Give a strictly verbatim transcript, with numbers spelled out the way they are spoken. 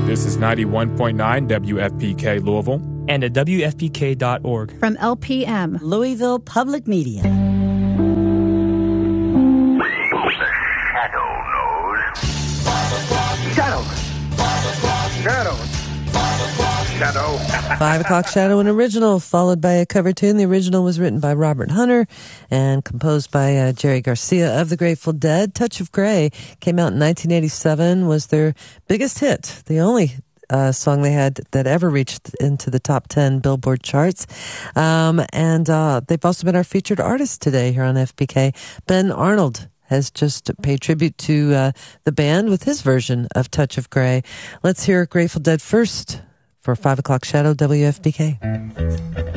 This is ninety-one point nine W F P K Louisville. And at W F P K dot org. From L P M, Louisville Public Media. Shadow. Shadow. Shadow. Five O'Clock Shadow, an original, followed by a cover tune. The original was written by Robert Hunter and composed by uh, Jerry Garcia of the Grateful Dead. Touch of Grey came out in nineteen eighty-seven, was their biggest hit, the only uh, song they had that ever reached into the top ten Billboard charts. Um, and uh, they've also been our featured artist today here on F P K. Ben Arnold has just paid tribute to uh, the band with his version of Touch of Grey. Let's hear Grateful Dead first for Five O'Clock Shadow, W F P K.